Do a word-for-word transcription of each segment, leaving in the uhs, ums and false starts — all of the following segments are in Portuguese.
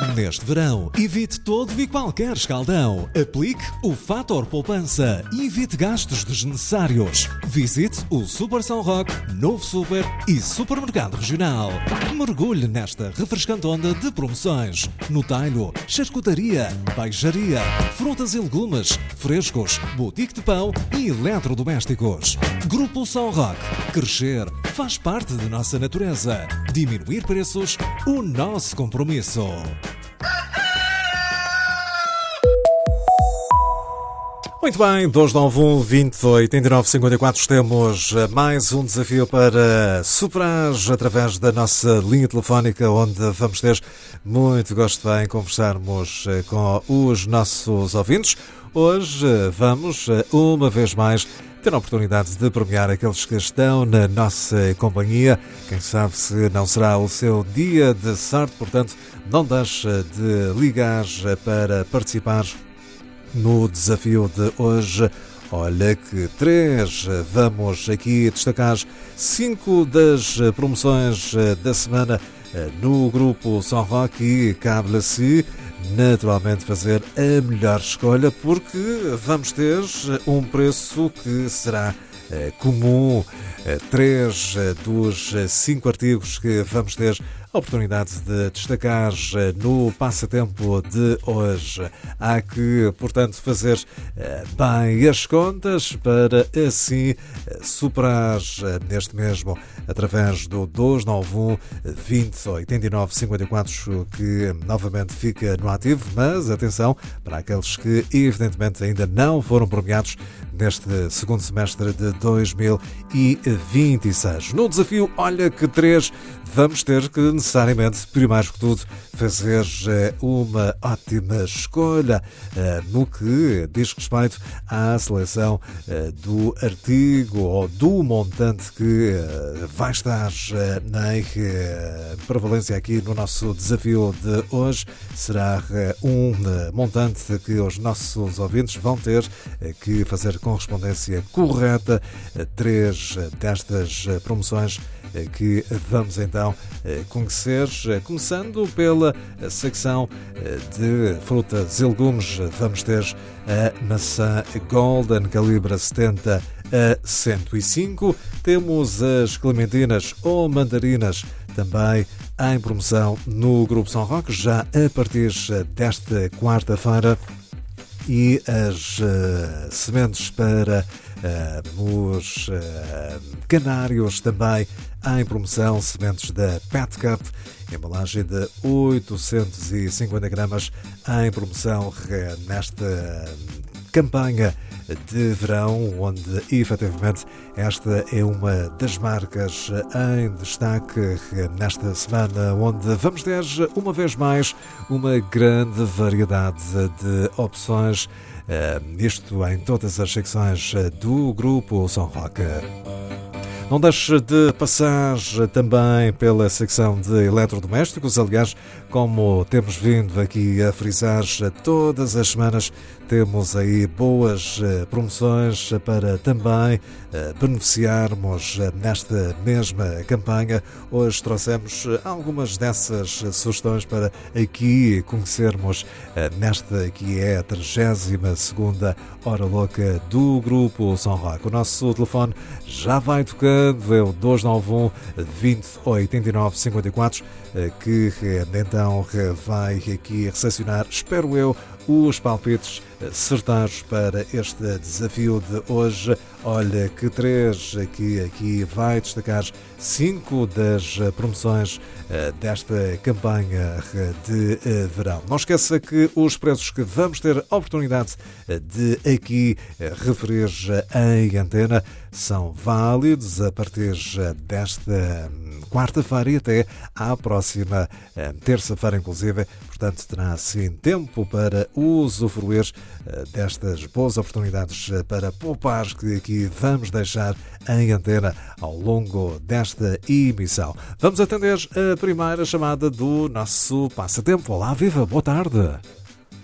Neste verão, evite todo e qualquer escaldão. Aplique o Fator Poupança e evite gastos desnecessários. Visite o Super São Roque, Novo Super e Supermercado Regional. Mergulhe nesta refrescante onda de promoções. No talho, charcutaria, peixaria, frutas e legumes, frescos, boutique de pão e eletrodomésticos. Grupo São Roque. Crescer faz parte da nossa natureza. Diminuir preços, o nosso compromisso. Muito bem, dois nove um, vinte, oitenta e nove, cinquenta e quatro. Temos mais um desafio para superar através da nossa linha telefónica, onde vamos ter muito gosto em conversarmos com os nossos ouvintes. Hoje vamos, uma vez mais, ter a oportunidade de premiar aqueles que estão na nossa companhia. Quem sabe se não será o seu dia de sorte, portanto, não deixe de ligar para participar no desafio de hoje. Olha que três, vamos aqui destacar cinco das promoções da semana no Grupo São Roque e cabe-se naturalmente fazer a melhor escolha, porque vamos ter um preço que será comum. Três dos cinco artigos que vamos ter a oportunidade de destacar no passatempo de hoje. Há que, portanto, fazer bem as contas para assim superar neste mesmo através do dois nove um, vinte, oitenta e nove, cinquenta e quatro, que novamente fica no ativo, mas atenção para aqueles que evidentemente ainda não foram premiados neste segundo semestre de dois mil e vinte e seis. No desafio Olha que três, vamos ter que necessariamente, primeiro que tudo, fazer uma ótima escolha no que diz respeito à seleção do artigo ou do montante que vai estar na prevalência aqui no nosso desafio de hoje. Será um montante que os nossos ouvintes vão ter que fazer correspondência correta a três destas promoções que vamos então conhecer, começando pela secção de frutas e legumes. Vamos ter a maçã Golden calibre setenta a cento e cinco, temos as clementinas ou mandarinas também em promoção no Grupo São Roque, já a partir desta quarta-feira, e as uh, sementes para uh, os uh, canários também em promoção, sementes da Pet Cup, embalagem de oitocentos e cinquenta gramas em promoção nesta campanha de verão, onde efetivamente esta é uma das marcas em destaque nesta semana, onde vamos ter uma vez mais uma grande variedade de opções, isto em todas as secções do Grupo São Roque. Não deixe de passar também pela secção de eletrodomésticos. Aliás, como temos vindo aqui a frisar todas as semanas, temos aí boas promoções para também beneficiarmos nesta mesma campanha. Hoje trouxemos algumas dessas sugestões para aqui conhecermos nesta que é a trigésima segunda Hora Louca do Grupo São Roque. O nosso telefone já vai tocando, é o dois nove um, vinte, oitenta e nove, cinquenta e quatro, que então vai aqui recepcionar, espero eu, os palpites certeiros para este desafio de hoje. Olha que três, que aqui vai destacar cinco das promoções desta campanha de verão. Não esqueça que os preços que vamos ter a oportunidade de aqui referir em antena são válidos a partir desta quarta-feira e até à próxima terça-feira, inclusive. Portanto, terá assim tempo para usufruir destas boas oportunidades para poupar que aqui vamos deixar em antena ao longo desta emissão. Vamos atender a primeira chamada do nosso passatempo. Olá, viva, boa tarde.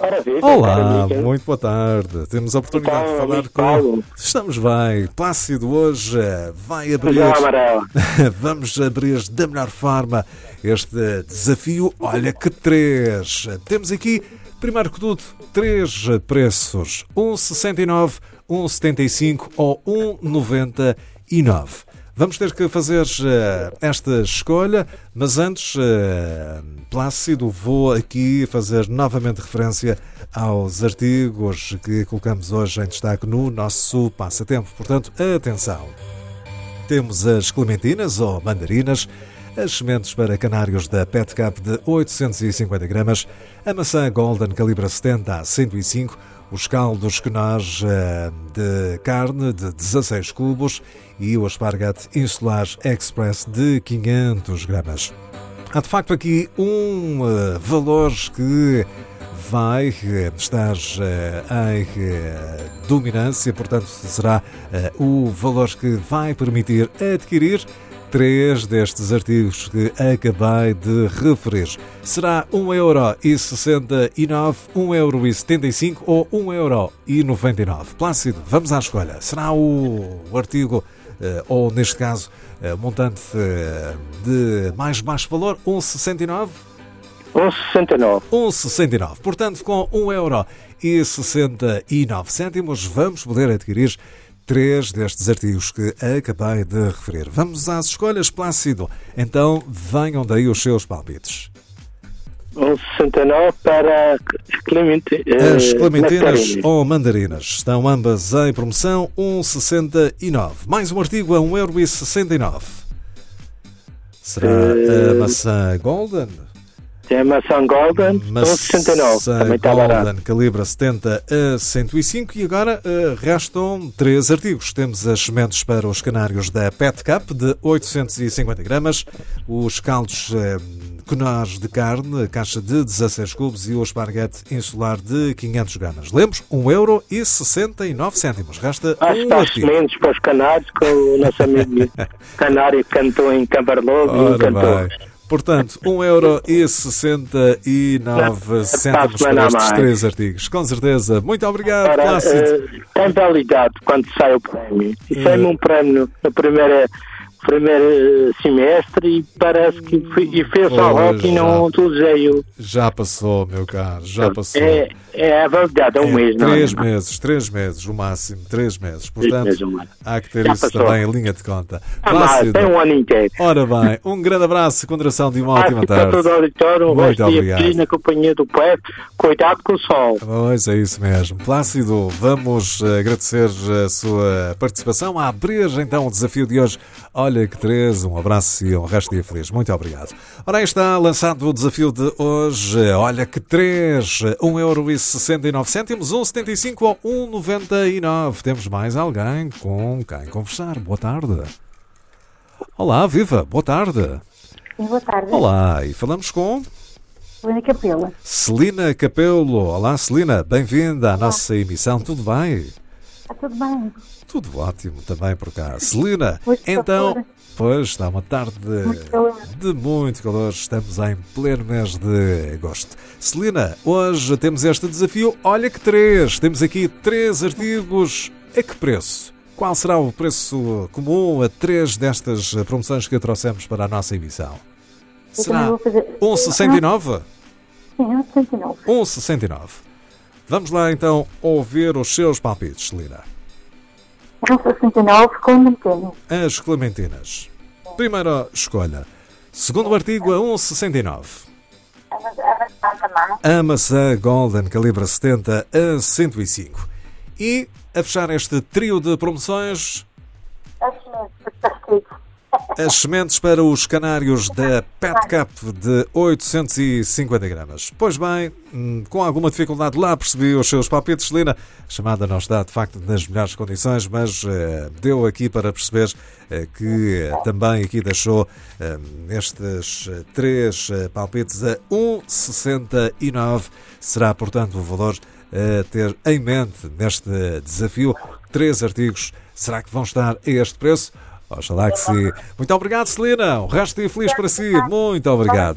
Ora, viva, Olá, amiga. muito boa tarde. Temos a oportunidade Então, de falar amigo com... Paulo. Estamos bem. Plácido hoje eh, vai abrir... Já amarelo. Vamos abrir da melhor forma este desafio. Olha que três. Temos aqui, primeiro que tudo, três preços. um vírgula sessenta e nove, um vírgula setenta e cinco ou um vírgula noventa e nove. Vamos ter que fazer uh, esta escolha, mas antes, uh, Plácido, vou aqui fazer novamente referência aos artigos que colocamos hoje em destaque no nosso passatempo. Portanto, atenção! Temos as clementinas ou mandarinas, as sementes para canários da Pet Cap de oitocentos e cinquenta gramas, a maçã Golden calibre setenta a cento e cinco, os caldos Quenage de carne de dezasseis cubos e o esparguete insular express de quinhentas gramas. Há de facto aqui um uh, valor que vai uh, estar uh, em uh, dominância, portanto será uh, o valor que vai permitir adquirir três destes artigos que acabei de referir. Será um euro e sessenta e nove, um euro e setenta e cinco ou um euro e noventa e nove. Plácido, vamos à escolha. Será o, o artigo, uh, ou neste caso, uh, montante uh, de mais baixo valor, um vírgula sessenta e nove? um vírgula sessenta e nove. um vírgula sessenta e nove. Portanto, com um euro e sessenta e nove cêntimos, vamos poder adquirir três destes artigos que acabei de referir. Vamos às escolhas, Plácido. Então, venham daí os seus palpites. um vírgula sessenta e nove para as clemente, As clementinas nectarinas. ou mandarinas estão ambas em promoção, um vírgula sessenta e nove. Mais um artigo a um euro e sessenta e nove. Será a maçã Golden? Tem a maçã Golden, um vírgula sessenta e nove. Maçã Também está barato. Golden, calibre setenta a cento e cinco. E agora uh, restam três artigos. Temos as sementes para os canários da Pet Cap de oitocentos e cinquenta gramas, os caldos uh, Quenage de carne, caixa de dezasseis cubos e o esparguete insular de quinhentas gramas. Lemos, um euro e sessenta e nove cêntimos. Resta Acho que um está artigo. sementes para os canários, que o nosso amigo canário cantou em Cambarlogo e Ora cantou. bem. Portanto, um euro e sessenta e nove cêntimos Para a para semana a estes mais. três artigos. Com certeza. Muito obrigado, Ora, Plácido. eh, tem validade quando sai o prémio. E sai-me um prémio na primeira, primeiro eh, semestre e parece que fui, e fez só Pois, rock e não utilizei o. Já passou, meu caro, já passou. É, é a validade, é um É mês, não é? três meses, três meses, o máximo, três meses. Portanto, meses, um ano. há que ter Já isso passou. também em linha de conta. Ah, mas Plácido, tem um ano inteiro. ora bem, um grande abraço, com duração de uma ótima Acho que para tarde. todo o auditório, um Muito resto dia obrigado. feliz na companhia do poeta. Cuidado com o sol. Pois é isso mesmo. Plácido, vamos eh, agradecer a sua participação a abrir então o desafio de hoje. Olha que três, um abraço e um resto de dia feliz. Muito obrigado. Ora, aí está lançado o desafio de hoje. Olha que três, um euro e sessenta e nove cêntimos, um vírgula setenta e cinco ou um vírgula noventa e nove. Temos mais alguém com quem conversar. Boa tarde. Olá, viva, boa tarde. Sim, boa tarde. Olá, e falamos com Helena Capela. Celina Capelo. Olá, Celina, bem-vinda à nossa emissão. Tudo bem? Está tudo bem? Tudo ótimo também por cá. Celina, Hoje está então, fora. pois está uma tarde Muito calor. de muito calor. Estamos em pleno mês de agosto. Celina, hoje temos este desafio. Olha que três. Temos aqui três artigos. A que preço? Qual será o preço comum a três destas promoções que trouxemos para a nossa emissão? Eu Será também vou fazer- um vírgula sessenta e nove? Sim, um vírgula sessenta e nove. um vírgula sessenta e nove. Vamos lá então ouvir os seus palpites, Celina. um vírgula sessenta e nove com manteiga. As clementinas. Primeira escolha. Segundo artigo a um vírgula sessenta e nove. A maçã também. A maçã Golden calibre setenta a cento e cinco. E a fechar este trio de promoções, As sementes, está escrito. as sementes para os canários da Pet Cap de oitocentos e cinquenta gramas. Pois bem, hum, com alguma dificuldade lá percebi os seus palpites, Celina. A chamada não está de facto nas melhores condições, mas eh, deu aqui para perceber eh, que eh, também aqui deixou eh, estes eh, três eh, palpites a um vírgula sessenta e nove. Será, portanto, o valor a ter em mente neste desafio. Três artigos, será que vão estar a este preço? Oxalá que sim. Muito obrigado, Celina. O resto é feliz para si. Muito obrigado.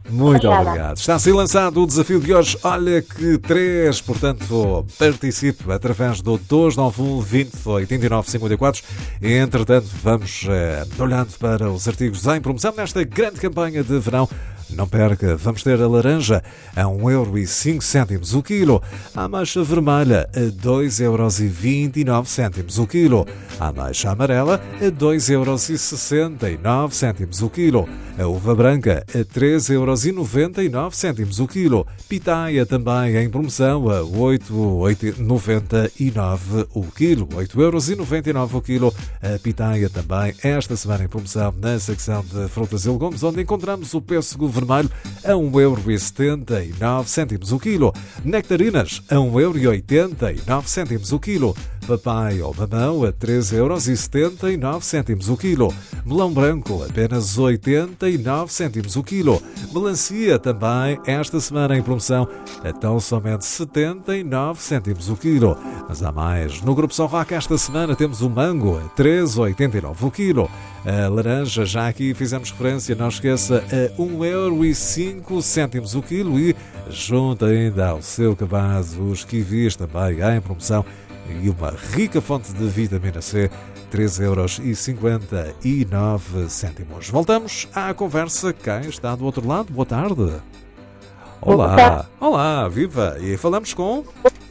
Muito Obrigada. obrigado. Está assim lançado o desafio de hoje. Olha que três, portanto, participe através do dois nove um, vinte, oitenta e nove, cinquenta e quatro. E, entretanto, vamos eh, olhando para os artigos em promoção nesta grande campanha de verão. Não perca, vamos ter a laranja a um euro e cinco cêntimos o quilo, a ameixa vermelha a dois euros e vinte e nove cêntimos o quilo, a ameixa amarela a dois euros e sessenta e nove cêntimos o quilo, a uva branca a três euros e noventa e nove cêntimos o quilo, pitaia também em promoção a oito euros e noventa e nove o quilo, oito euros e noventa e nove o quilo, a pitaia também esta semana em promoção na secção de frutas e legumes, onde encontramos o pêssego vermelho a um euro e setenta e nove cêntimos o quilo, nectarinas a um euro e oitenta e nove cêntimos o quilo, papai ou mamão a três euros e setenta e nove cêntimos o quilo, melão branco apenas oitenta e nove cêntimos o quilo, melancia também esta semana em promoção a tão somente setenta e nove cêntimos o quilo. Mas há mais, no Grupo São Roque esta semana temos o mango a três euros e oitenta e nove o quilo, a laranja, já aqui fizemos referência, não esqueça, a um euro e cinco cêntimos o quilo, e junto ainda ao seu cabaz os kiwis também em promoção e uma rica fonte de vitamina C, três euros e cinquenta e nove cêntimos. Voltamos à conversa. Quem está do outro lado? Boa tarde. Olá. Boa tarde. Olá, viva. E falamos com...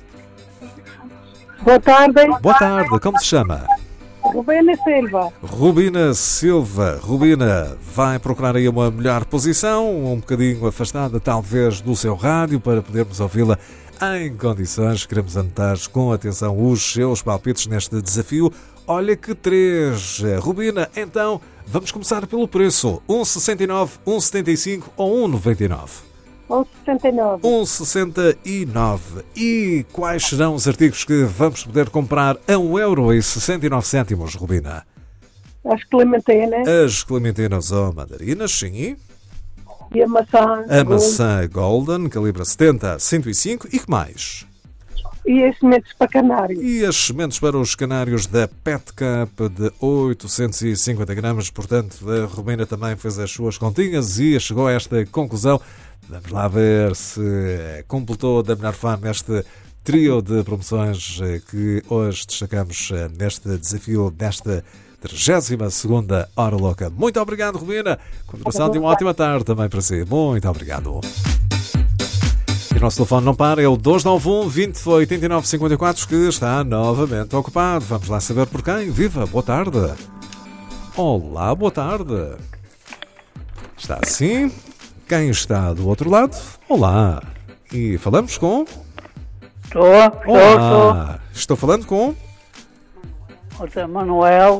Boa tarde. Boa tarde, como se chama? Rubina Silva. Rubina Silva. Rubina, vai procurar aí uma melhor posição, um bocadinho afastada talvez do seu rádio, para podermos ouvi-la em condições. Queremos anotar com atenção os seus palpites neste desafio. Olha que três. Rubina, então vamos começar pelo preço. um vírgula sessenta e nove, um vírgula setenta e cinco ou um vírgula noventa e nove? um vírgula sessenta e nove. um vírgula sessenta e nove. E quais serão os artigos que vamos poder comprar a um euro e sessenta e nove cêntimos, Rubina? As clementinas As clementinas ou mandarinas, sim. e a maçã. A maçã Golden, calibre setenta a cento e cinco. E que mais? E as sementes para canário. E as sementes para os canários da Pet Cup de oitocentos e cinquenta gramas. Portanto, a Rubina também fez as suas continhas e chegou a esta conclusão. Vamos lá ver se completou da melhor forma este trio de promoções que hoje destacamos neste desafio desta trigésima segunda Hora Louca. Muito obrigado, Rubina. Continuação de uma ótima tarde também para si. Muito obrigado. E o nosso telefone não para, é o dois nove um, vinte, oitenta e nove, cinquenta e quatro, que está novamente ocupado. Vamos lá saber por quem. Viva, boa tarde. Olá, boa tarde. Está assim? Quem está do outro lado? Olá. E falamos com... Estou, estou, Olá. Estou falando com... estou. O Manuel,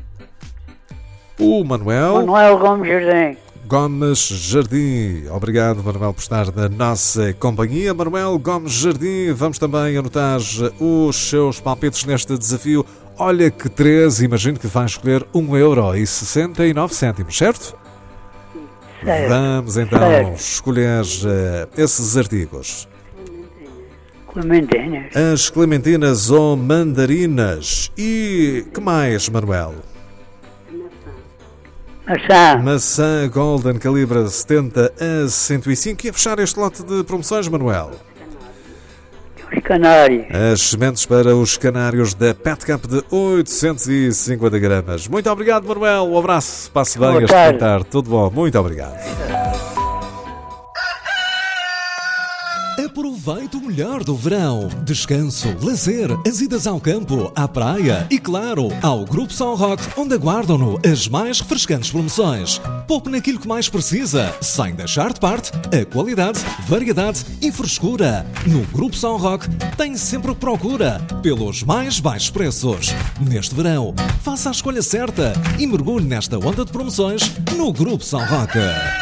O Manuel... Manuel Gomes Jardim. Gomes Jardim. Obrigado, Manuel, por estar na nossa companhia. Manuel Gomes Jardim, vamos também anotar os seus palpites neste desafio. Olha que três, imagino que vai escolher um euro e sessenta e nove cêntimos, certo? Certo. Vamos então Certo. escolher uh, esses artigos. Clementinas. As clementinas ou mandarinas. E que mais, Manuel? Maçã. Maçã Golden, calibre setenta a cento e cinco. E a fechar este lote de promoções, Manuel? Os canários. As sementes para os canários da Pet Cup de oitocentos e cinquenta gramas. Muito obrigado, Manuel. Um abraço. Passe bem Boa este tarde. jantar. Tudo bom. Muito obrigado. Aproveite o melhor do verão. Descanso, lazer, as idas ao campo, à praia e, claro, ao Grupo São Roque, onde aguardam-no as mais refrescantes promoções. Poupe naquilo que mais precisa, sem deixar de parte a qualidade, variedade e frescura. No Grupo São Roque tem sempre o que procura, pelos mais baixos preços. Neste verão, faça a escolha certa e mergulhe nesta onda de promoções no Grupo São Roque.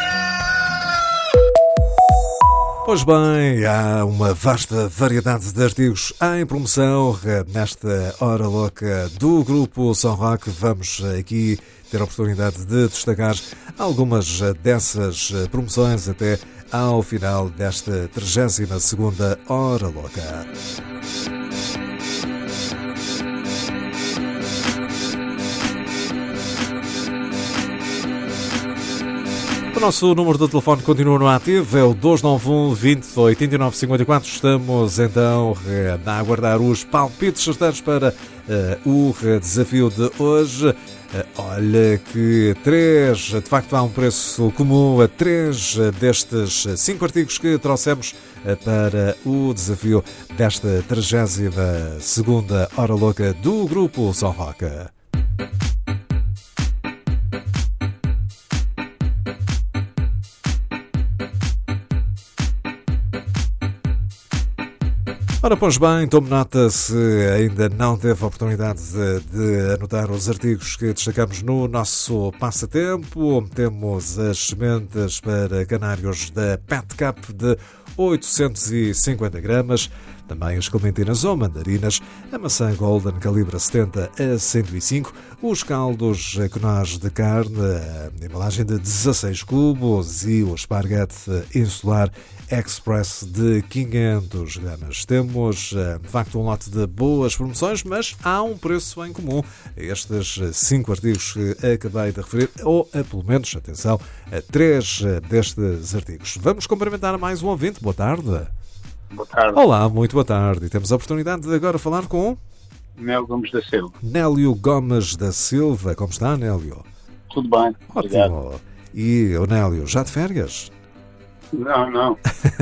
Pois bem, há uma vasta variedade de artigos em promoção nesta Hora Louca do Grupo São Roque. Vamos aqui ter a oportunidade de destacar algumas dessas promoções até ao final desta trigésima segunda Hora Louca. nosso número de telefone continua no ativo, é o dois nove um, vinte, oitenta e nove, cinquenta e quatro. Estamos então a aguardar os palpites certeiros para uh, o desafio de hoje. Uh, olha que três, de facto há um preço comum a três destes cinco artigos que trouxemos uh, para o desafio desta trigésima segunda Hora Louca do Grupo Som Rock. Ora, pois bem, tome nota se ainda não teve a oportunidade de, de anotar os artigos que destacamos no nosso passatempo. Temos as sementes para canários da Pet Cup de oitocentos e cinquenta gramas, também as clementinas ou mandarinas, a maçã Golden calibre setenta a cento e cinco, os caldos conage de carne, a embalagem de dezasseis cubos e o esparguete insular Express de quinhentos gramas. Temos, de facto, um lote de boas promoções, mas há um preço em comum a estes cinco artigos que acabei de referir, ou, a, pelo menos, atenção, a três destes artigos. Vamos cumprimentar mais um ouvinte. Boa tarde. Boa tarde. Olá, muito boa tarde. E temos a oportunidade de agora falar com Nélio Gomes da Silva. Nélio Gomes da Silva. Como está, Nélio? Tudo bem. Obrigado. Ótimo. E o Nélio, já de férias? Não, não.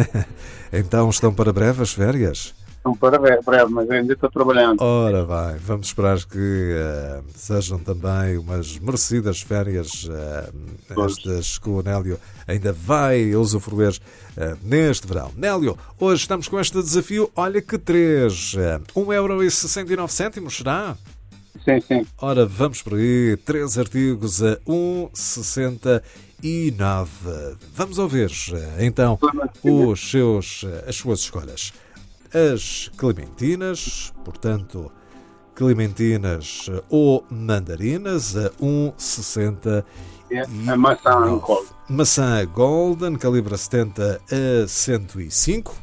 Então estão para breve as férias? Estão para breve, mas eu ainda estou trabalhando. Ora bem, vamos esperar que uh, sejam também umas merecidas férias, uh, estas que o Nélio ainda vai usufruir uh, neste verão. Nélio, hoje estamos com este desafio, olha que três, uh, um euro e sessenta e nove cêntimos, será? Sim, sim. Ora, vamos por aí, três artigos a um vírgula sessenta e nove. Vamos ouvir então os seus, as suas escolhas. As clementinas, portanto, clementinas ou mandarinas a um vírgula sessenta e nove. A maçã Golden. Maçã Golden, calibre setenta a cento e cinco.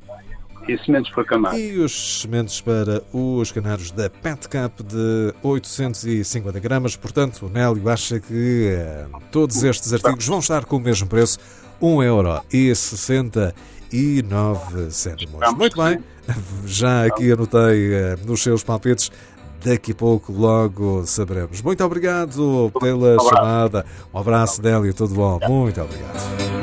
E sementes para canário. E os sementes para os canários da Pet Cup de oitocentos e cinquenta gramas. Portanto, o Nélio acha que eh, todos estes artigos vão estar com o mesmo preço, um euro e sessenta e nove cêntimos. Muito bem, já aqui anotei eh, nos seus palpites. Daqui a pouco logo saberemos. Muito obrigado pela chamada. Um abraço, Nélio, tudo bom? Muito obrigado.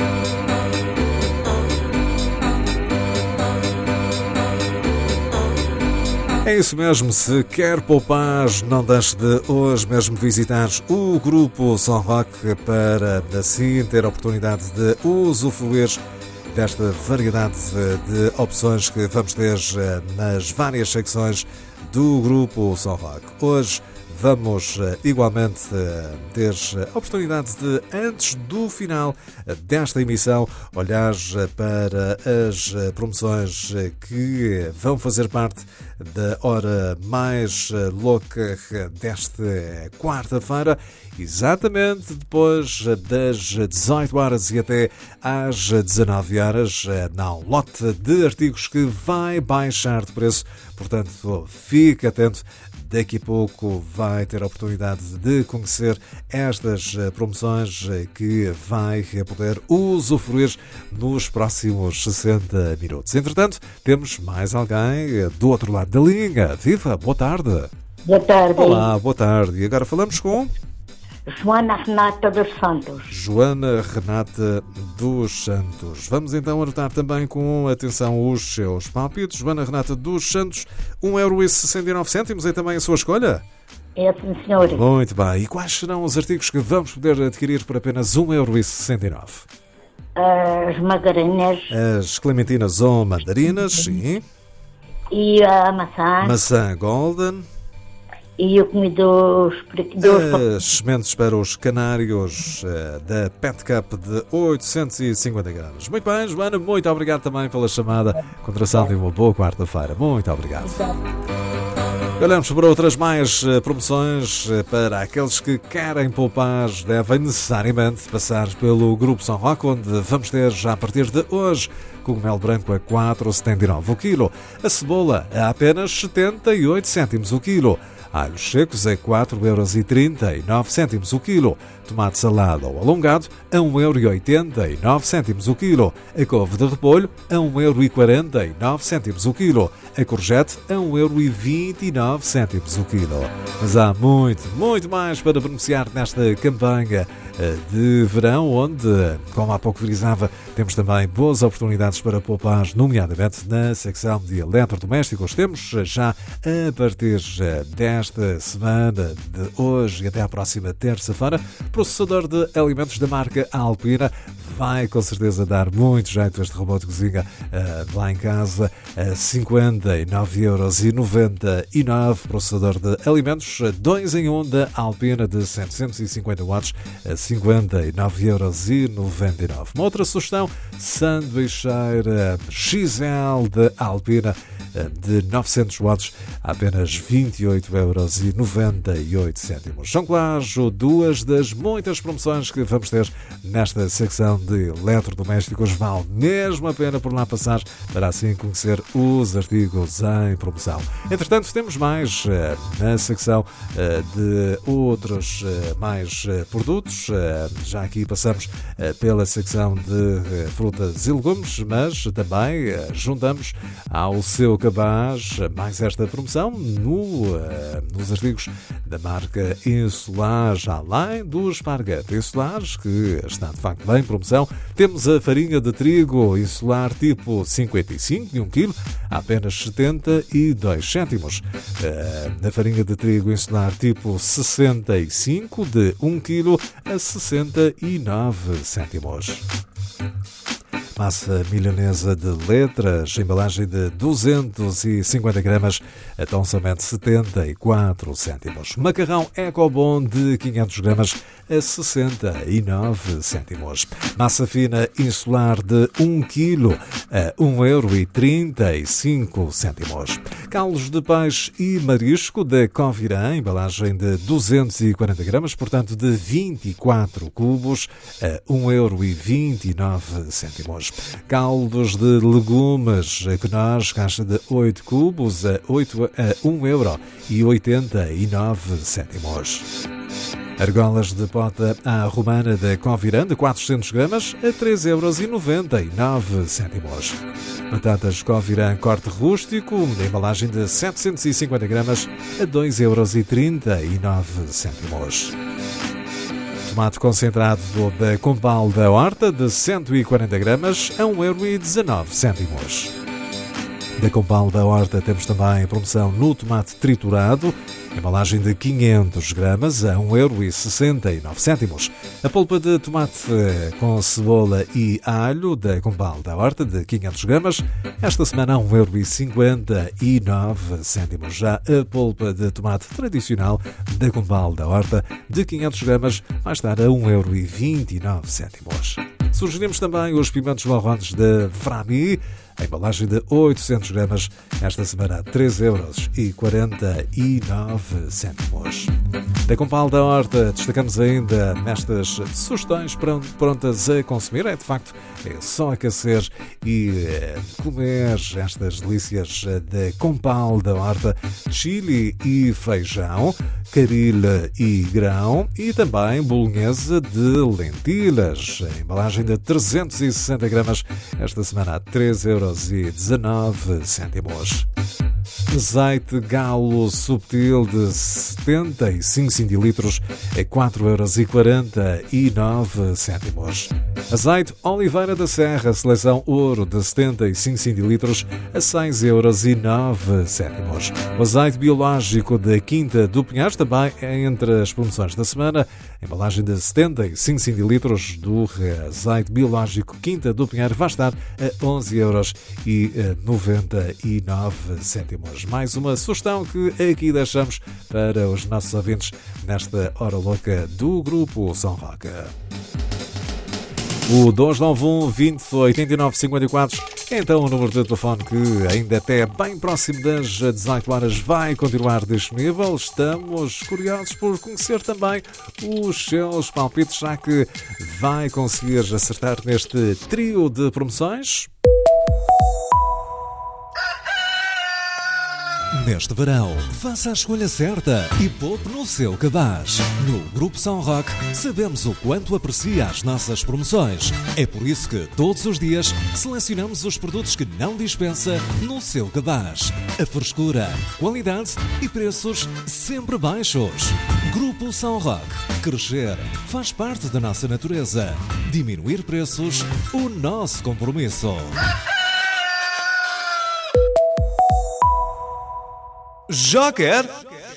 É isso mesmo, se quer poupar, não deixe de hoje mesmo visitar o Grupo Som Rock para assim ter a oportunidade de usufruir desta variedade de opções que vamos ter nas várias secções do Grupo Som Rock. Hoje vamos igualmente ter a oportunidade de, antes do final desta emissão, olhar para as promoções que vão fazer parte da hora mais louca desta quarta-feira, exatamente depois das dezoito horas e até às dezanove horas. Há um lote de artigos que vai baixar de preço, portanto, fique atento. Daqui a pouco vai ter a oportunidade de conhecer estas promoções que vai poder usufruir nos próximos sessenta minutos. Entretanto, temos mais alguém do outro lado da linha. Viva, boa tarde. Boa tarde. Olá, boa tarde. E agora falamos com Joana Renata dos Santos. Joana Renata dos Santos. Vamos então anotar também com atenção os seus palpites. Joana Renata dos Santos, um euro e sessenta e nove cêntimos é também a sua escolha? É, sim, senhor. Muito bem. E quais serão os artigos que vamos poder adquirir por apenas um euro e sessenta e nove? As margarinas. As clementinas ou mandarinas, sim. E a maçã. Maçã Golden. E eu comi dos... dos... As sementes para os canários uh, da Pet Cup de oitocentos e cinquenta gramas. Muito bem, Joana, muito obrigado também pela chamada. Contração de uma boa quarta-feira. Muito obrigado. Olhamos para outras mais uh, promoções uh, para aqueles que querem poupar. Devem necessariamente passar pelo Grupo Som Rock, onde vamos ter já a partir de hoje cogumelo branco a quatro vírgula setenta e nove o quilo. A cebola a apenas setenta e oito cêntimos o quilo. Alhos secos a quatro euros e trinta e nove cêntimos o quilo. Tomate salado ou alongado a um euro e oitenta e nove cêntimos o quilo. A couve de repolho a um euro e quarenta e nove cêntimos o quilo. A courgette a um euro e vinte e nove cêntimos o quilo. Mas há muito, muito mais para beneficiar nesta campanha de verão, onde, como há pouco frisava, temos também boas oportunidades para poupar, nomeadamente na secção de eletrodomésticos. Temos já a partir desta semana, de hoje e até à próxima terça-feira, processador de alimentos da marca Alpina. Vai com certeza dar muito jeito este robô de cozinha uh, lá em casa, a cinquenta e nove euros e noventa e nove. Processador de alimentos dois em um da Alpina de setecentos e cinquenta watts a cinquenta e nove euros e noventa e nove. Uma outra sugestão, sanduicheira X L da Alpina de novecentos watts a apenas vinte e oito euros e noventa e oito cêntimos. São, claro, duas das muitas promoções que vamos ter nesta secção de eletrodomésticos. Vale mesmo a pena por lá passar para assim conhecer os artigos em promoção. Entretanto, temos mais na secção de outros mais produtos. Já aqui passamos pela secção de frutas e legumes, mas também juntamos ao seu cabaz mais esta promoção no, nos artigos da marca Insolares, além do esparguete Insolares, que está de facto bem em promoção. Temos a farinha de trigo Insolar tipo cinquenta e cinco de um quilo a apenas setenta e dois cêntimos. A farinha de trigo Insolar tipo sessenta e cinco de um quilo a sessenta e nove cêntimos. Massa milanesa de letras, embalagem de duzentos e cinquenta gramas, a tão somente setenta e quatro cêntimos. Macarrão Ecobon de quinhentos gramas, a sessenta e nove cêntimos. Massa fina insular de um quilo, a um euro e trinta e cinco cêntimos. Caldos de peixe e marisco da Covirã, embalagem de duzentos e quarenta gramas, portanto de vinte e quatro cubos, a um euro e vinte e nove cêntimos. Caldos de legumes Quenós, caixa de oito cubos, a, a um euro e oitenta e nove cêntimos. Argolas de pota à romana da Covirã, de quatrocentos gramas, a três euros e noventa e nove cêntimos. Batatas Covirã corte rústico, embalagem de setecentos e cinquenta gramas, a dois euros e trinta e nove cêntimos. Tomate concentrado da Compal da Horta, de cento e quarenta gramas, a um euro e dezanove cêntimos. Da Compal da Horta temos também promoção no tomate triturado, embalagem de quinhentos gramas, a um euro e sessenta e nove cêntimos. A polpa de tomate com cebola e alho da Compal da Horta, de quinhentos gramas, esta semana a um euro e cinquenta e nove cêntimos. Já a polpa de tomate tradicional da Compal da Horta, de quinhentos gramas, vai estar a um euro e vinte e nove cêntimos. Sugerimos também os pimentos marrons da Frami, a embalagem de oitocentos gramas, esta semana a três euros e quarenta e nove cêntimos. Da Compal da Horta, destacamos ainda nestas sugestões prontas a consumir. É de facto é só aquecer e é, comer estas delícias da Compal da Horta: chili e feijão, caril e grão e também bolonhesa de lentilhas. A embalagem de trezentos e sessenta gramas, esta semana a três euros e dezanove cêntimos. Azeite galo subtil de setenta e cinco centilitros a quatro euros e quarenta e nove cêntimos. Azeite Oliveira da Serra, seleção ouro de setenta e cinco centilitros a seis euros e nove cêntimos. O azeite biológico da Quinta do Pinhais também é entre as promoções da semana. Embalagem de setenta e cinco centilitros do azeite biológico Quinta do Pinheiro vai estar a onze euros e noventa e nove cêntimos. Mais uma sugestão que aqui deixamos para os nossos ouvintes nesta hora louca do Grupo São Roca. O dois nove um, vinte, oitenta e nove, cinquenta e quatro é então o número de telefone que ainda até bem próximo das dezoito horas vai continuar disponível. Estamos curiosos por conhecer também os seus palpites, já que vai conseguir acertar neste trio de promoções. Neste verão, faça a escolha certa e poupe no seu cabaz. No Grupo São Roque, sabemos o quanto aprecia as nossas promoções. É por isso que, todos os dias, selecionamos os produtos que não dispensa no seu cabaz. A frescura, qualidade e preços sempre baixos. Grupo São Roque. Crescer faz parte da nossa natureza. Diminuir preços, o nosso compromisso. Joker!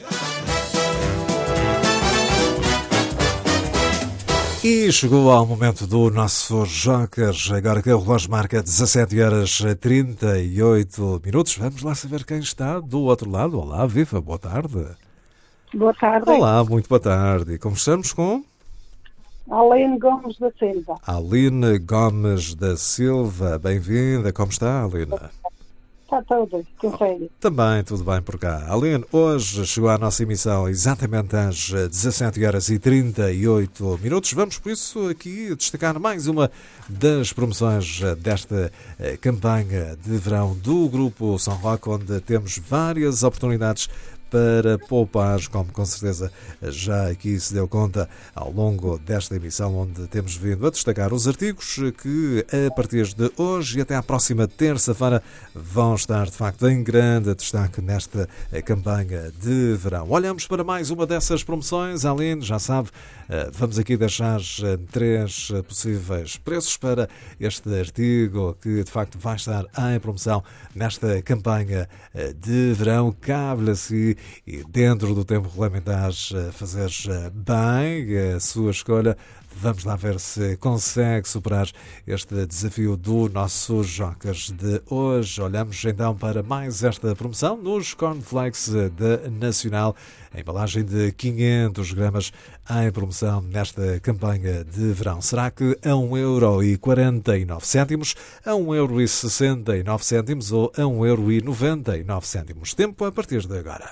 E chegou ao momento do nosso Joker. Agora que o relógio marca dezassete horas e trinta e oito minutos. Vamos lá saber quem está do outro lado. Olá, viva, boa tarde. Boa tarde. Olá, muito boa tarde. E conversamos com... Aline Gomes da Silva. Aline Gomes da Silva. Bem-vinda. Como está, Aline? Está tudo, que feio. Também tudo bem por cá. Aline, hoje chegou à nossa emissão exatamente às dezassete horas e trinta e oito minutos. Vamos, por isso, aqui destacar mais uma das promoções desta campanha de verão do Grupo São Roque, onde temos várias oportunidades para poupar, como com certeza já aqui se deu conta ao longo desta emissão, onde temos vindo a destacar os artigos que a partir de hoje e até à próxima terça-feira vão estar de facto em grande destaque nesta campanha de verão. Olhamos para mais uma dessas promoções. Aline, já sabe, vamos aqui deixar três possíveis preços para este artigo que de facto vai estar em promoção nesta campanha de verão. Cabe-lhe assim e dentro do tempo regulamentar fazer bem a sua escolha. Vamos lá ver se consegue superar este desafio do nosso Jokers de hoje. Olhamos então para mais esta promoção nos Cornflakes da Nacional. A embalagem de quinhentos gramas em promoção nesta campanha de verão. Será que a um euro e quarenta e nove cêntimos, a um euro e sessenta e nove cêntimos ou a um euro e noventa e nove cêntimos? Tempo a partir de agora.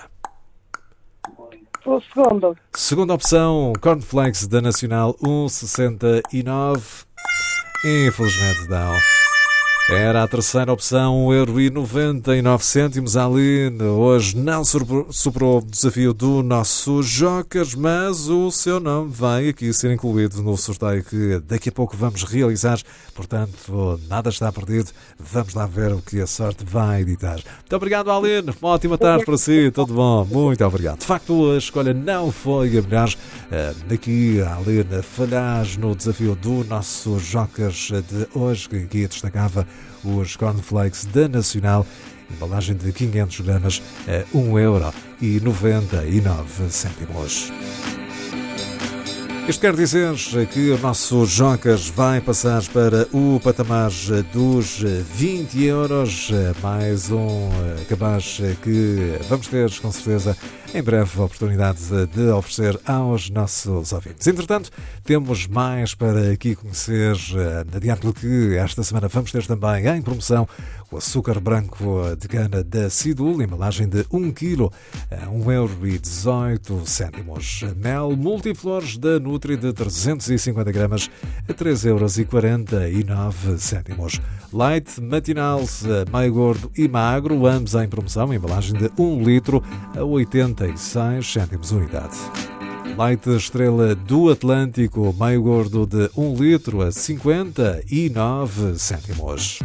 O segundo. Segunda opção, Cornflakes da Nacional, um euro e sessenta e nove. Infelizmente não. Era a terceira opção, um euro e noventa e nove cêntimos. Aline hoje não superou o desafio do nosso Jokers, mas o seu nome vai aqui ser incluído no sorteio que daqui a pouco vamos realizar. Portanto, nada está perdido. Vamos lá ver o que a sorte vai editar. Muito obrigado, Aline. Uma ótima tarde para si. Tudo bom? Muito obrigado. De facto, a escolha não foi a melhor. Aqui, a Aline falhas no desafio do nosso Jokers de hoje, que aqui destacava os Cornflakes da Nacional, embalagem de quinhentos gramas a um euro e noventa e nove cêntimos. Isto quer dizer que o nosso Jokers vai passar para o patamar dos vinte euros, mais um cabaz que vamos ter, com certeza, em breve a oportunidade de oferecer aos nossos ouvintes. Entretanto, temos mais para aqui conhecer, adiante que esta semana vamos ter também em promoção o açúcar branco de cana da Sidul, embalagem de um quilo a um euro e dezoito cêntimos. Mel multiflores da Nutri de trezentos e cinquenta gramas a três euros e quarenta e nove cêntimos. Leite matinal meio gordo e magro, ambos em promoção, embalagem de um litro a oitenta e seis cêntimos unidade. Leite Estrela do Atlântico, meio gordo de um litro a cinquenta e nove cêntimos.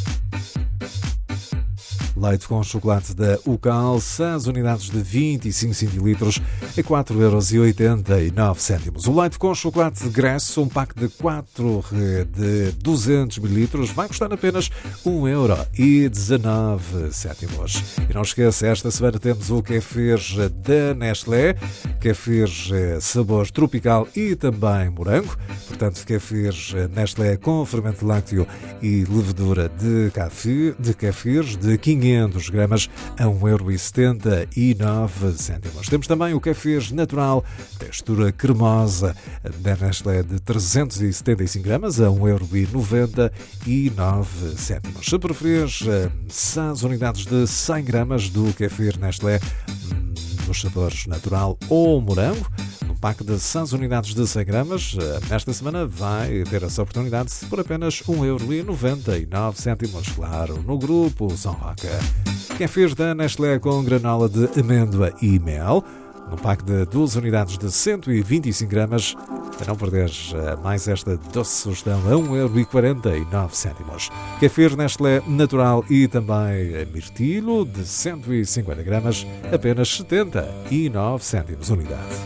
Leite com chocolate da Ucal, seis unidades de vinte e cinco centilitros a quatro euros e oitenta e nove cêntimos. O leite com chocolate de Gresso, um pack de quatro de duzentos mililitros, vai custar apenas um euro e dezanove cêntimos. E não esqueça, esta semana temos o Kefir da Nestlé, Kefir sabor tropical e também morango. Portanto, Kefir Nestlé com fermento lácteo e levedura de kefir, de kefirs de quinhentos gramas a um euro e setenta e nove cêntimos. Temos também o Kefir natural, textura cremosa da Nestlé de trezentos e setenta e cinco gramas a um euro e noventa e nove cêntimos. Se preferir, seis unidades de cem gramas do Kefir Nestlé nos sabores natural ou morango, no pack de seis unidades de cem gramas, nesta semana vai ter essa oportunidade por apenas um euro e noventa e nove cêntimos, claro, no Grupo São Roque. Kefir da Nestlé com granola de amêndoa e mel, num pack de duas unidades de cento e vinte e cinco gramas. Para não perderes mais esta doce sugestão a um euro e quarenta e nove cêntimos. Kefir Nestlé natural e também mirtilo de cento e cinquenta gramas, apenas setenta e nove cêntimos unidade.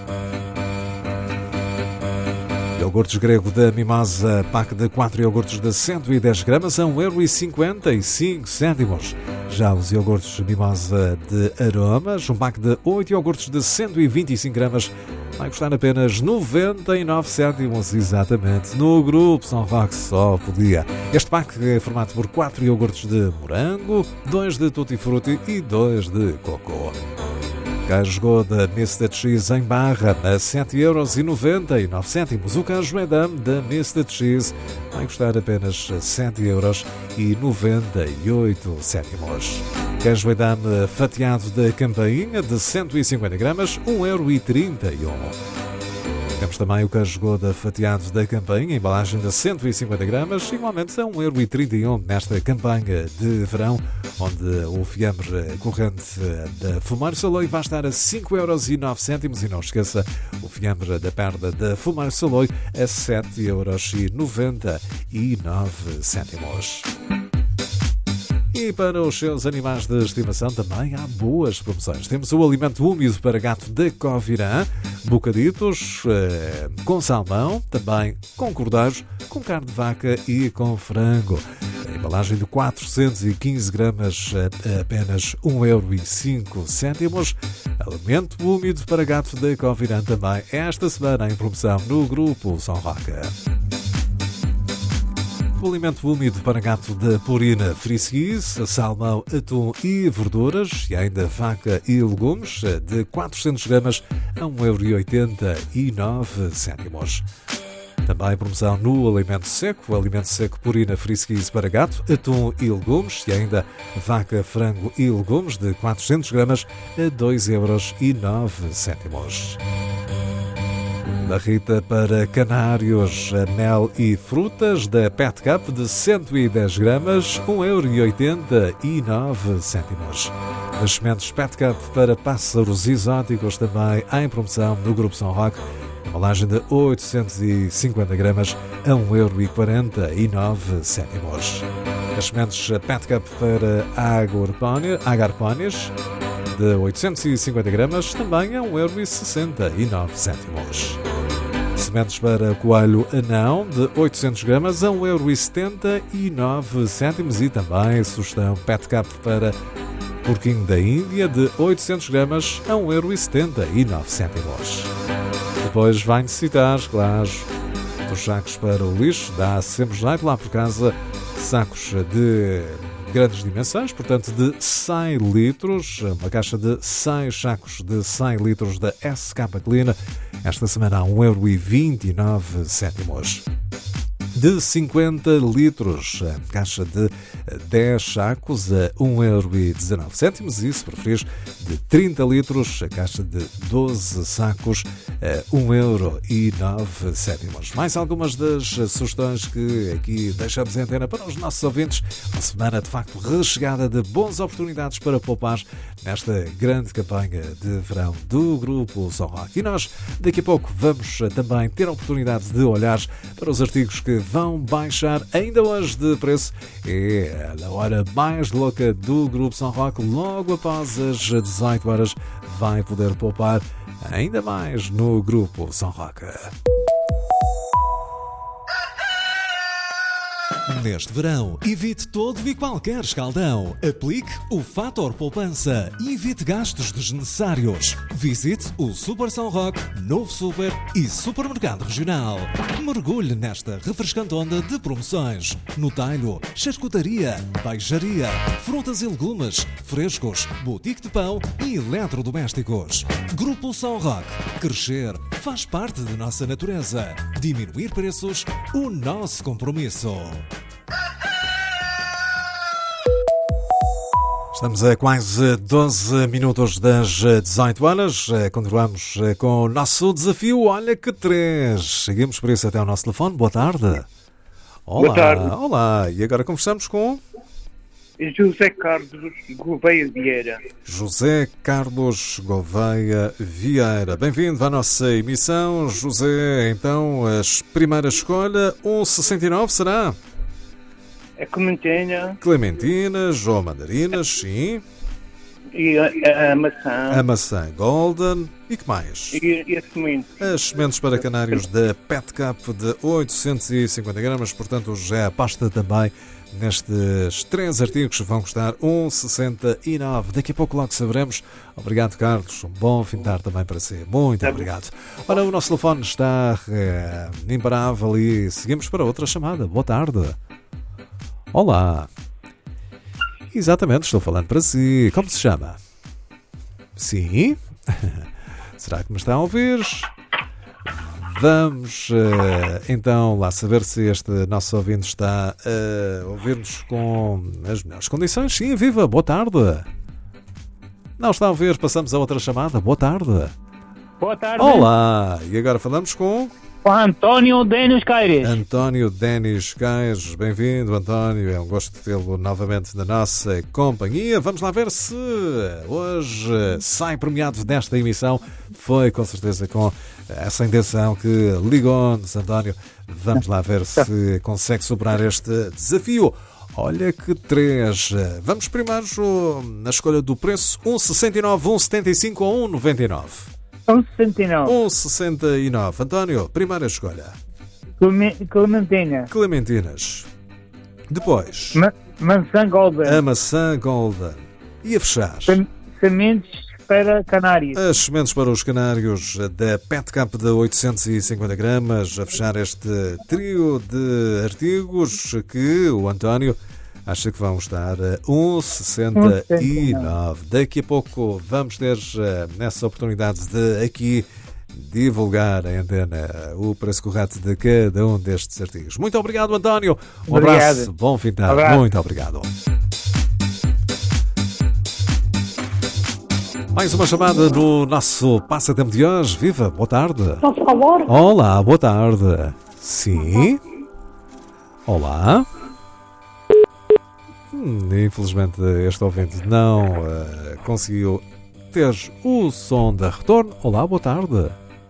Iogurtes grego da Mimosa, pack de quatro iogurtes de cento e dez gramas a um euro e cinquenta e cinco cêntimos. Já os iogurtes Mimosa de aromas, um pack de oito iogurtes de cento e vinte e cinco gramas, vai custar apenas noventa e nove cêntimos, exatamente, no Grupo São Roque só podia. Este pack é formado por quatro iogurtes de morango, dois de tutti frutti e dois de cocô. Queijo Gouda Mister Cheese em barra a sete euros e noventa e nove cêntimos. O queijo Edam da Mister Cheese vai custar apenas sete euros e noventa e oito cêntimos. Queijo Edam fatiado da Campainha de cento e cinquenta gramas, um euro e trinta e um. Temos também o queijo Gouda fatiado da Campainha, embalagem de cento e cinquenta gramas, igualmente a um euro e trinta e um nesta campanha de verão, onde o fiambre corrente da Fumeiro Saloi vai estar a cinco euros e nove cêntimos. E não esqueça, o fiambre da perda da Fumeiro Saloi a sete euros e noventa e nove cêntimos. E para os seus animais de estimação também há boas promoções. Temos o alimento úmido para gato da Covirã, bocaditos eh, com salmão, também com cordeiros, com carne de vaca e com frango. A embalagem de quatrocentos e quinze gramas a apenas um euro e cinco cêntimos. Alimento úmido para gato da Covirã também esta semana em promoção no Grupo São Roque. O alimento úmido para gato da Purina Friskies, salmão, atum e verduras, e ainda vaca e legumes, de quatrocentos gramas a um euro e oitenta e nove cêntimos. Também promoção no alimento seco, o alimento seco Purina Friskies para gato, atum e legumes, e ainda vaca, frango e legumes, de quatrocentos gramas a dois euros e nove cêntimos. Barrita para canários, mel e frutas da Pet Cup de cento e dez gramas, um euro e oitenta e nove cêntimos. As sementes Pet Cup para pássaros exóticos também em promoção no Grupo São Roque, embalagem de oitocentos e cinquenta gramas a um euro e quarenta e nove cêntimos. As sementes Pet Cup para agarpónias de oitocentos e cinquenta gramas também a um euro e sessenta e nove cêntimos. Sementes para coelho anão de oitocentos gramas a um euro e setenta e nove cêntimos. E também sugestão Pet Cup para porquinho da Índia de oitocentos gramas a um euro e setenta e nove cêntimos. Depois vai necessitar, claro, dos sacos para o lixo. Dá sempre jeito lá por casa, sacos de grandes dimensões, portanto de cem litros, uma caixa de seis sacos de cem litros da S K Clean, esta semana a um euro e vinte e nove cêntimos. De cinquenta litros, a caixa de dez sacos a um euro e dezanove cêntimos, e se preferires, de trinta litros, a caixa de doze sacos a um euro e nove cêntimos. Mais algumas das sugestões que aqui deixamos em antena para os nossos ouvintes. Uma semana de facto rechegada de boas oportunidades para poupar nesta grande campanha de verão do Grupo São Roque. E nós, daqui a pouco, vamos também ter a oportunidade de olhar para os artigos que vão baixar ainda hoje de preço. É a hora mais louca do Grupo São Roque. Logo após as dezoito horas vai poder poupar ainda mais no Grupo São Roque. Neste verão, evite todo e qualquer escaldão. Aplique o Fator Poupança e evite gastos desnecessários. Visite o Super São Roque, Novo Super e Supermercado Regional. Mergulhe nesta refrescante onda de promoções. No talho, charcutaria, peixaria, frutas e legumes, frescos, boutique de pão e eletrodomésticos. Grupo São Roque. Crescer faz parte de nossa natureza. Diminuir preços, o nosso compromisso. Estamos a quase doze minutos das dezoito horas. Continuamos com o nosso desafio. Olha que três. Seguimos por isso até ao nosso telefone. Boa tarde. Olá. Boa tarde. Olá. E agora conversamos com... José Carlos Gouveia Vieira. José Carlos Gouveia Vieira. Bem-vindo à nossa emissão. José, então, as primeira escolha, um vírgula sessenta e nove, será? A Clementina Clementinas ou mandarinas, sim. e a, a maçã. A maçã Golden. E que mais? E, e a semente. As sementes para canários da Pet Cup de oitocentos e cinquenta gramas, portanto já a pasta também nestes três artigos vão custar um vírgula sessenta e nove. Daqui a pouco logo saberemos. Obrigado, Carlos. Um bom fim de tarde também para si. Muito obrigado. Ora, o nosso telefone está é, imparável e seguimos para outra chamada. Boa tarde. Olá. Exatamente, estou falando para si. Como se chama? Sim? Será que me está a ouvir? Vamos uh, então lá saber se este nosso ouvinte está a ouvir-nos com as melhores condições. Sim, viva, boa tarde. Não está a ouvir, passamos a outra chamada. Boa tarde. Boa tarde. Olá, e agora falamos com... António Denis Caires. António Denis Caires. Bem-vindo, António. É um gosto de tê-lo novamente na nossa companhia. Vamos lá ver se hoje sai premiado desta emissão. Foi com certeza com essa intenção que ligou-nos, António. Vamos lá ver se consegue superar este desafio. Olha que três. Vamos primeiro na escolha do preço: um vírgula sessenta e nove, um vírgula setenta e cinco ou um vírgula noventa e nove? um vírgula sessenta e nove. um vírgula sessenta e nove. António, primeira escolha. Clementina. Clementinas. Depois, Ma maçã Golden. a maçã Golden. E a fechar, Sem sementes para canários. as sementes para os canários da Pet Cup de oitocentos e cinquenta gramas. A fechar este trio de artigos que o António acha que vão estar a um vírgula sessenta e nove. Daqui a pouco vamos ter nessa oportunidade de aqui divulgar em antena o preço correto de cada um destes artigos. Muito obrigado, António. Um Obrigado. abraço, bom fim de tarde. Abraço. Muito obrigado. Mais uma chamada no nosso passatempo de hoje. Viva, boa tarde. Por favor. Olá, boa tarde. Sim? Olá? Hum, infelizmente este ouvinte não uh, conseguiu ter o som da retorno. Olá, boa tarde.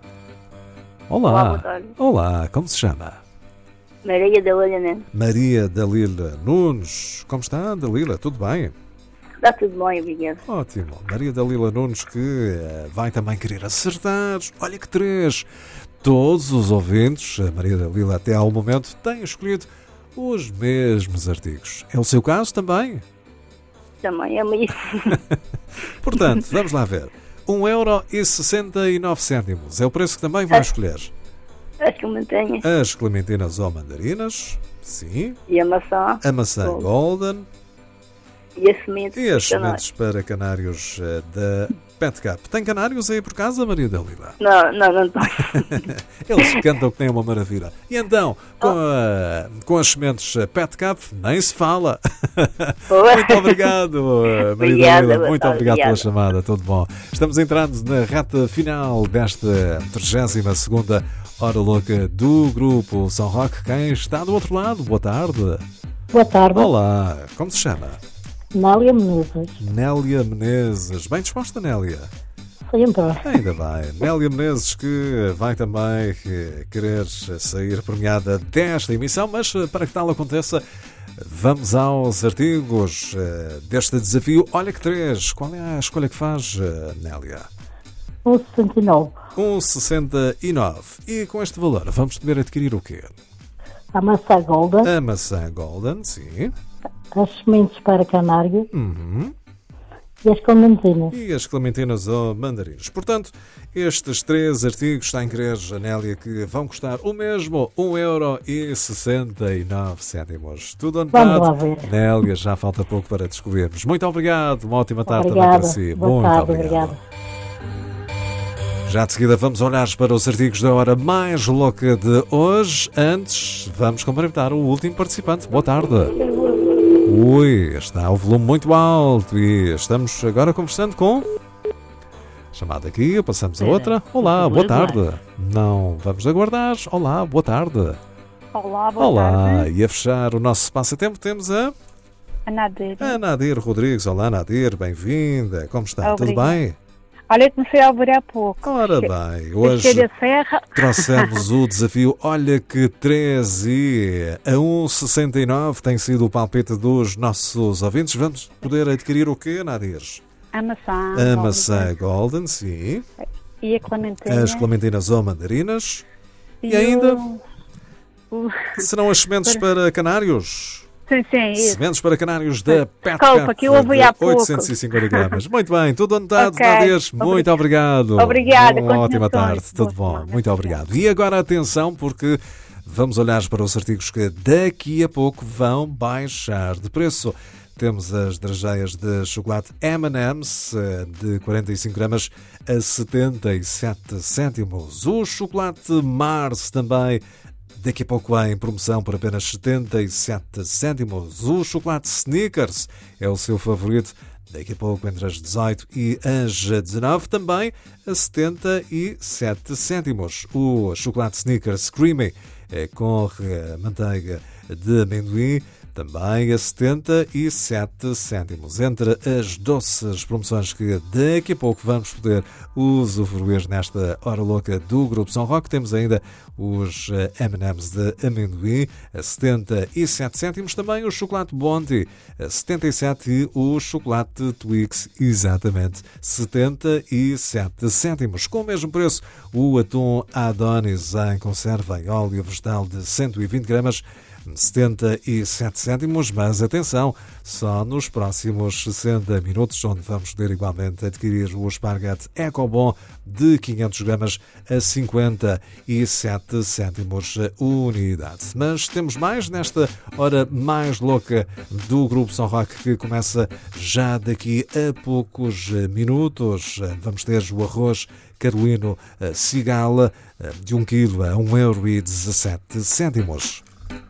Olá. Olá, boa tarde. Olá, como se chama? Maria da Lilha Nunes. Maria Dalila Nunes. Como está, Dalila? Tudo bem? Está tudo bem, obrigado. Ótimo. Maria Dalila Nunes que uh, vai também querer acertar. Olha que três. Todos os ouvintes, a Maria Dalila até ao momento, têm escolhido os mesmos artigos. É o seu caso também? Também é isso. Portanto, vamos lá ver. um euro e sessenta e nove cêntimos. É o preço que também vai escolher. As que mantenho. As clementinas ou mandarinas. Sim. E a maçã. A maçã Golden. Golden. E as sementes. E as para sementes para canários uh, da Pet Cup. Tem canários aí por casa, Maria Dalila? Não, não, não tenho. Eles cantam que tem uma maravilha. E então, com, a, com as sementes Pet Cup, nem se fala. Muito obrigado, Maria Obrigada, Dalila. boa Muito tarde, obrigado pela obrigada. chamada. Tudo bom. Estamos entrando na reta final desta trigésima segunda Hora Louca do Grupo São Roque. Quem está do outro lado? Boa tarde. Boa tarde. Olá. Como se chama? Nélia Menezes. Nélia Menezes. Bem disposta, Nélia? Sempre. Ainda bem. Nélia Menezes que vai também querer sair premiada desta emissão, mas para que tal aconteça, vamos aos artigos deste desafio. Olha que três. Qual é a escolha que faz, Nélia? um vírgula sessenta e nove. um vírgula sessenta e nove. E com este valor vamos poder adquirir o quê? A maçã Golden. A maçã Golden, sim. As sementes para canário. Uhum. E as clementinas. E as clementinas ou mandarinas. Portanto, estes três artigos, está em crer, Nélia, que vão custar o mesmo um euro e sessenta e nove cêntimos. Tudo anotado. Vamos lá ver. Nélia, já falta pouco para descobrirmos. Muito obrigado. Uma ótima tarde Obrigada. também para si. Boa Muito tarde, obrigado. obrigada. Já de seguida vamos olhar para os artigos da hora mais louca de hoje. Antes, vamos cumprimentar o último participante. Boa tarde. Ui, está o volume muito alto e estamos agora conversando com... Chamada aqui, passamos a outra. Olá, boa tarde. Não, vamos aguardar. Olá, boa tarde. Olá, boa Olá, tarde. e a fechar o nosso passatempo temos a... A Nadir. A Nadir Rodrigues. Olá, Nadir, bem-vinda. Como está? Obrigada. Tudo bem? Olha, eu comecei a ouvir há pouco. Ora Che- bem, hoje Cheia da serra. trouxemos o desafio. Olha que treze a um vírgula sessenta e nove tem sido o palpite dos nossos ouvintes. Vamos poder adquirir o quê, Nadir? A maçã. A maçã Oliver. Golden, sim. E a clementina. As clementinas ou mandarinas. E E ainda o- o- serão as sementes para canários. Sim, sim, isso. Sementes para canários da Pet Desculpa, Cap que eu ouvi de há pouco. oitocentos e cinquenta gramas. Muito bem, tudo anotado, Ok. Nadir. Obri- Muito obrigado. Obrigada, Uma ótima tarde. continuações. Tudo Boa bom. semana. Muito obrigado. E agora atenção, porque vamos olhar para os artigos que daqui a pouco vão baixar de preço. Temos as drageias de chocolate M and M's eh, de quarenta e cinco gramas a setenta e sete cêntimos. O chocolate Mars também daqui a pouco em promoção por apenas setenta e sete cêntimos. O chocolate Snickers é o seu favorito. Daqui a pouco entre as dezoito e as dezenove também a setenta e sete cêntimos. O chocolate Snickers Creamy é com eh, manteiga de amendoim também a setenta e sete cêntimos. Entre as doces promoções que daqui a pouco vamos poder usufruir nesta hora louca do Grupo São Roque, temos ainda os eh, M and M's de amendoim a setenta e sete cêntimos, também o chocolate Bounty a setenta e sete e o chocolate Twix exatamente setenta e sete cêntimos. Com o mesmo preço, o atum Adonis em conserva em óleo vegetal de cento e vinte gramas setenta e sete cêntimos, mas atenção, só nos próximos sessenta minutos, onde vamos poder igualmente adquirir o esparguete Ecobon de quinhentos gramas a cinquenta e sete cêntimos a unidade. Mas temos mais nesta hora mais louca do Grupo São Roque, que começa já daqui a poucos minutos. Vamos ter o arroz carolino Cigala de um quilo a um euro e dezassete cêntimos.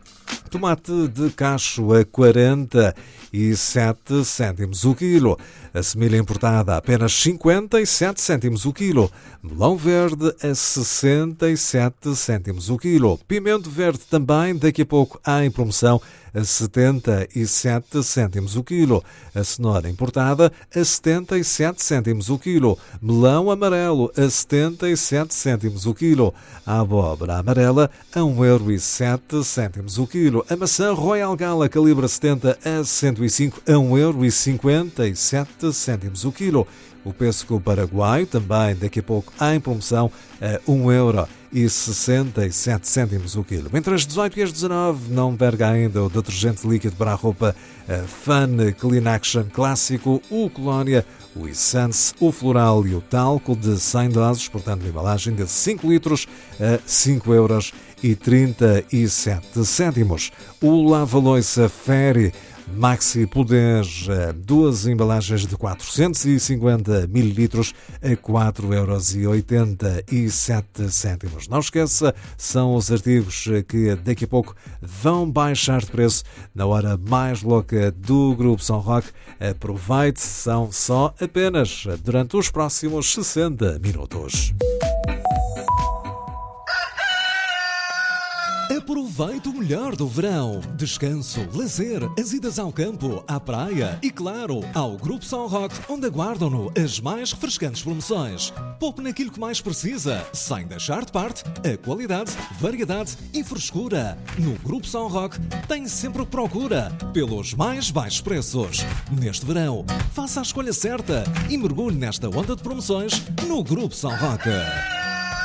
Tomate de cacho a quarenta e sete cêntimos o quilo. A semilha importada a apenas cinquenta e sete cêntimos o quilo. Melão verde a sessenta e sete cêntimos o quilo. Pimento verde também, daqui a pouco há em promoção a setenta e sete cêntimos o quilo. A cenoura importada a setenta e sete cêntimos o quilo. Melão amarelo a setenta e sete cêntimos o quilo. A abóbora amarela a um euro e sete cêntimos o quilo. A maçã Royal Gala calibre setenta a cento e cinco a um euro e cinquenta e sete cêntimos o quilo. O pêssego paraguaio também daqui a pouco em promoção a um euro e sessenta e sete cêntimos o quilo. Entre as dezoito e as dezanove não perca ainda o detergente líquido para a roupa Fun Clean Action clássico, o Colónia, o Essence, o Floral e o Talco de cem doses, portanto uma embalagem de cinco litros a cinco euros e trinta e sete cêntimos. O lava-loiça Fairy Maxi Poder, duas embalagens de quatrocentos e cinquenta mililitros a quatro euros e oitenta e sete cêntimos. Não esqueça, são os artigos que daqui a pouco vão baixar de preço na hora mais louca do Grupo São Roque. Aproveite, são só apenas durante os próximos sessenta minutos. Aproveite o melhor do verão. Descanso, lazer, as idas ao campo, à praia e, claro, ao Grupo São Roque, onde aguardam-no as mais refrescantes promoções. Poupe naquilo que mais precisa, sem deixar de parte a qualidade, variedade e frescura. No Grupo São Roque tem sempre o que procura, pelos mais baixos preços. Neste verão, faça a escolha certa e mergulhe nesta onda de promoções no Grupo São Roque.